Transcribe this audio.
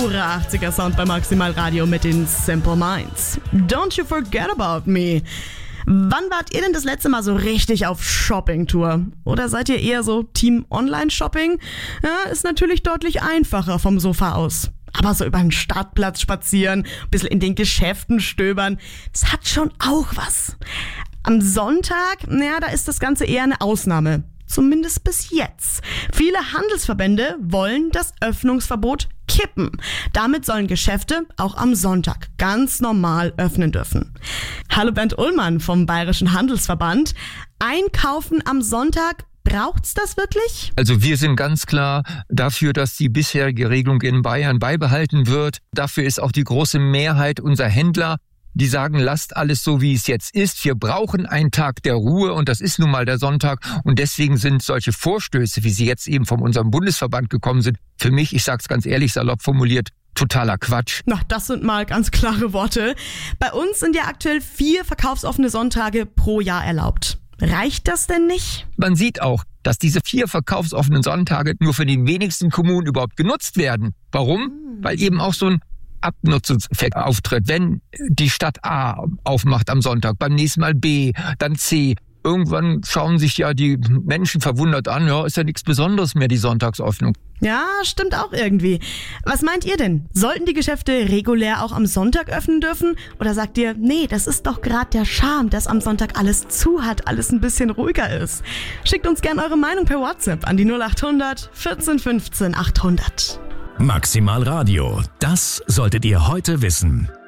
Purer 80er Sound bei Maximal Radio mit den Simple Minds. Don't you forget about me. Wann wart ihr denn das letzte Mal so richtig auf Shopping-Tour? Oder seid ihr eher so Team Online-Shopping? Ja, ist natürlich deutlich einfacher vom Sofa aus. Aber so über den Stadtplatz spazieren, ein bisschen in den Geschäften stöbern, das hat schon auch was. Am Sonntag, da ist das Ganze eher eine Ausnahme. Zumindest bis jetzt. Viele Handelsverbände wollen das Öffnungsverbot kippen. Damit sollen Geschäfte auch am Sonntag ganz normal öffnen dürfen. Hallo Bernd Ullmann vom Bayerischen Handelsverband. Einkaufen am Sonntag, braucht's das wirklich? Also wir sind ganz klar dafür, dass die bisherige Regelung in Bayern beibehalten wird. Dafür ist auch die große Mehrheit unserer Händler. Die sagen, lasst alles so, wie es jetzt ist. Wir brauchen einen Tag der Ruhe und das ist nun mal der Sonntag. Und deswegen sind solche Vorstöße, wie sie jetzt eben von unserem Bundesverband gekommen sind, für mich, ich sag's ganz ehrlich, salopp formuliert, totaler Quatsch. Na, das sind mal ganz klare Worte. Bei uns sind ja aktuell 4 verkaufsoffene Sonntage pro Jahr erlaubt. Reicht das denn nicht? Man sieht auch, dass diese 4 verkaufsoffenen Sonntage nur für die wenigsten Kommunen überhaupt genutzt werden. Warum? Weil eben auch so ein Abnutzungseffekt auftritt. Wenn die Stadt A aufmacht am Sonntag, beim nächsten Mal B, dann C. Irgendwann schauen sich ja die Menschen verwundert an, ja, ist ja nichts Besonderes mehr, die Sonntagsöffnung. Ja, stimmt auch irgendwie. Was meint ihr denn? Sollten die Geschäfte regulär auch am Sonntag öffnen dürfen? Oder sagt ihr, nee, das ist doch gerade der Charme, dass am Sonntag alles zu hat, alles ein bisschen ruhiger ist? Schickt uns gerne eure Meinung per WhatsApp an die 0800 14 15 800. Maximal Radio, das solltet ihr heute wissen.